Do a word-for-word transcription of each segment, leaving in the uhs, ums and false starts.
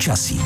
počasí.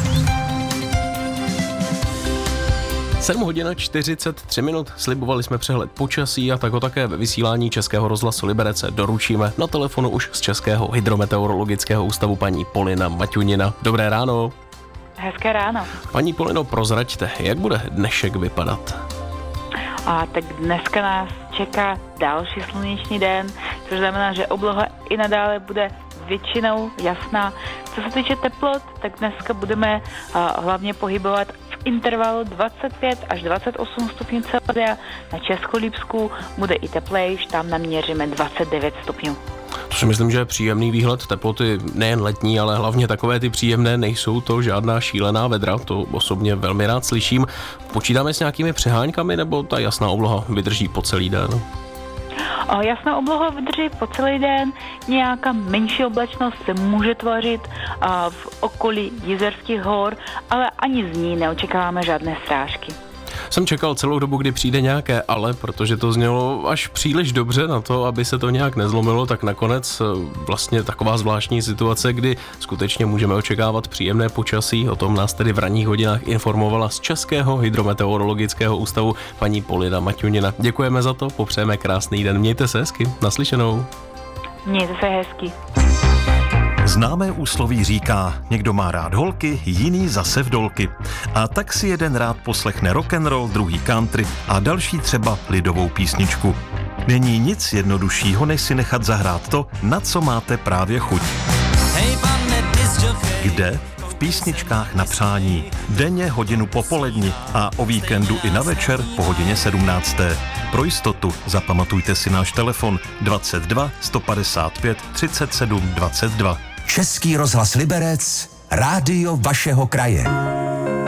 sedm hodin čtyřicet tři minut, slibovali jsme přehled počasí a tak ho také ve vysílání Českého rozhlasu Liberec doručíme. Na telefonu už z Českého hydrometeorologického ústavu paní Polina Maťunina. Dobré ráno. Hezké ráno. Paní Polino, prozraďte, jak bude dnešek vypadat? A tak dneska nás čeká další slunečný den, což znamená, že obloha i nadále bude většinou jasná. Co se týče teplot, tak dneska budeme uh, hlavně pohybovat v intervalu dvacet pět až dvacet osm stupňů Celsia. Na Českolipsku bude i teplejš, tam naměříme dvacet devět stupňů. To si myslím, že je příjemný výhled. Teploty nejen letní, ale hlavně takové ty příjemné, nejsou to žádná šílená vedra, to osobně velmi rád slyším. Počítáme s nějakými přeháňkami, nebo ta jasná obloha vydrží po celý den? O, jasná obloha vydrží po celý den, nějaká menší oblačnost se může tvořit a, v okolí Jizerských hor, ale ani z ní neočekáváme žádné srážky. Jsem čekal celou dobu, kdy přijde nějaké ale, protože to znělo až příliš dobře na to, aby se to nějak nezlomilo, tak nakonec vlastně taková zvláštní situace, kdy skutečně můžeme očekávat příjemné počasí. O tom nás tedy v ranních hodinách informovala z Českého hydrometeorologického ústavu paní Polina Maťunina. Děkujeme za to, popřejeme krásný den, mějte se hezky, naslyšenou. Mějte se hezky. Známé úsloví říká, někdo má rád holky, jiný zase vdolky. A tak si jeden rád poslechne rock'n'roll, druhý country a další třeba lidovou písničku. Není nic jednoduššího, než si nechat zahrát to, na co máte právě chuť. Kde? V písničkách na přání. Denně hodinu po poledni a o víkendu i na večer po hodině sedmnácté. Pro jistotu zapamatujte si náš telefon dvacet dva sto padesát pět třicet sedm dvacet dva. Český rozhlas Liberec, rádio vašeho kraje.